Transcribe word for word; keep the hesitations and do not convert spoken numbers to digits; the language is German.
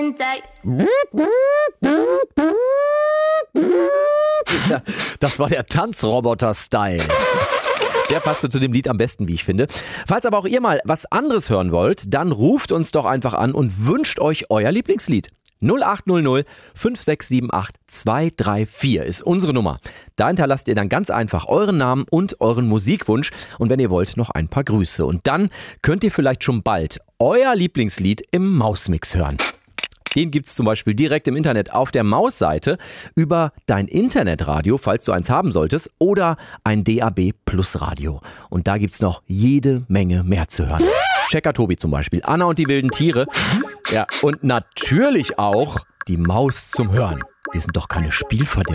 Ja, das war der Tanzroboter-Style. Der passte zu dem Lied am besten, wie ich finde. Falls aber auch ihr mal was anderes hören wollt, dann ruft uns doch einfach an und wünscht euch euer Lieblingslied. null acht null null fünf sechs sieben acht zwei drei vier ist unsere Nummer. Da hinterlasst ihr dann ganz einfach euren Namen und euren Musikwunsch und wenn ihr wollt, noch ein paar Grüße. Und dann könnt ihr vielleicht schon bald euer Lieblingslied im Mausmix hören. Den gibt's zum Beispiel direkt im Internet auf der Maus-Seite über dein Internetradio, falls du eins haben solltest, oder ein D A B Plus Radio. Und da gibt's noch jede Menge mehr zu hören. Checker Tobi zum Beispiel, Anna und die wilden Tiere. Ja, und natürlich auch die Maus zum Hören. Wir sind doch keine Spielverderber.